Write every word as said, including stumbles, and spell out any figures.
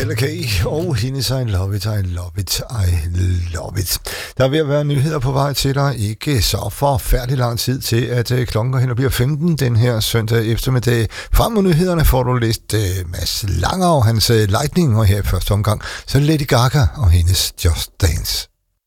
Stella K. og hendes I Love It, I Love It, I Love It. Der er ved at være nyheder på vej til dig. Ikke så forfærdelig lang tid til, at klokken går hen og bliver femten den her søndag eftermiddag. Frem mod nyhederne får du læst uh, Mads Langer og hans uh, Lightning, og her i første omgang så Lady Gaga og hendes Just Dance.